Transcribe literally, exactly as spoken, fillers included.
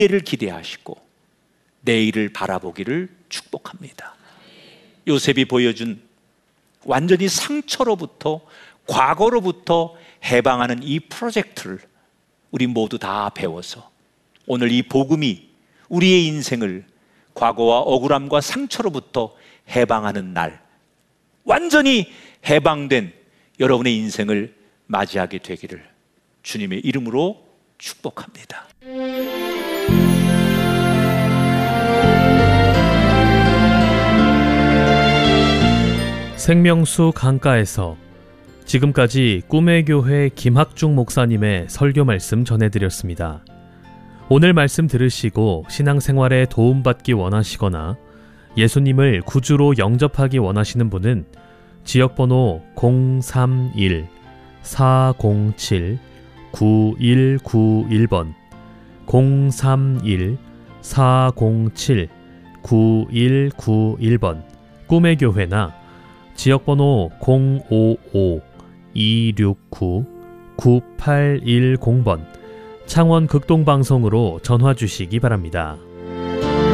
미래를 기대하시고 내일을 바라보기를 축복합니다. 요셉이 보여준 완전히 상처로부터, 과거로부터 해방하는 이 프로젝트를 우리 모두 다 배워서 오늘 이 복음이 우리의 인생을 과거와 억울함과 상처로부터 해방하는 날, 완전히 해방된 여러분의 인생을 맞이하게 되기를 주님의 이름으로 축복합니다. 생명수 강가에서 지금까지 꿈의 교회 김학중 목사님의 설교 말씀 전해드렸습니다. 오늘 말씀 들으시고 신앙생활에 도움받기 원하시거나 예수님을 구주로 영접하기 원하시는 분은 지역번호 공삼일 사공칠 구일구일 번 공삼일 사공칠 구일구일 번 꿈의 교회나 지역번호 공오오 이육구 구팔일공 번 창원 극동방송으로 전화 주시기 바랍니다.